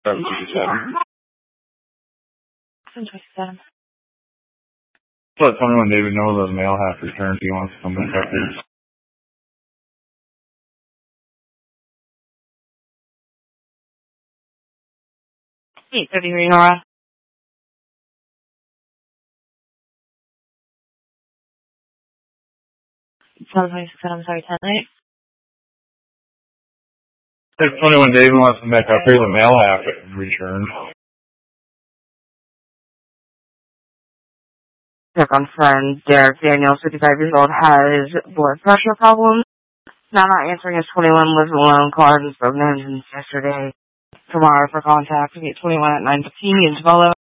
757. 727. Let 21 David know the mail half returned. He wants to come back up here. Hey, 33 Nora. 726, I'm sorry, 10-8. If 21 David wants to come back up here, the mail half returned. Check on friend Derek Daniels, 55 years old, has blood pressure problems. Now not answering his 21 lives alone card and spoken to him since yesterday. Tomorrow for contact, get 21 at 9:15 in Tavolo.